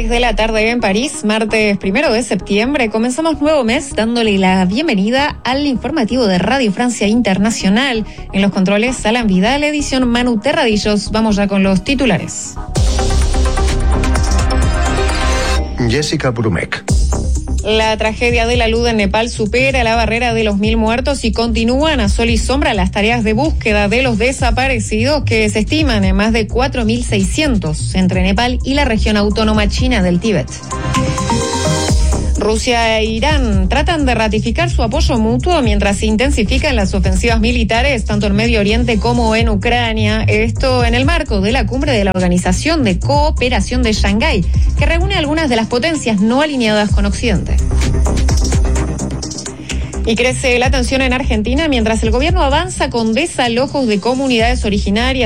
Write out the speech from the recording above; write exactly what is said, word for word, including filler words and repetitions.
seis de la tarde en París, martes primero de septiembre. Comenzamos nuevo mes dándole la bienvenida al informativo de Radio Francia Internacional. En los controles, Alan Vidal, edición Manu Terradillos. Vamos ya con los titulares. Jessica Brumek. La tragedia de la luz en Nepal supera la barrera de los mil muertos y continúan a sol y sombra las tareas de búsqueda de los desaparecidos, que se estiman en más de cuatro mil seiscientos entre Nepal y la región autónoma china del Tíbet. Rusia e Irán tratan de ratificar su apoyo mutuo mientras se intensifican las ofensivas militares tanto en Medio Oriente como en Ucrania. Esto en el marco de la cumbre de la Organización de Cooperación de Shanghái, que reúne algunas de las potencias no alineadas con Occidente. Y crece la tensión en Argentina mientras el gobierno avanza con desalojos de comunidades originarias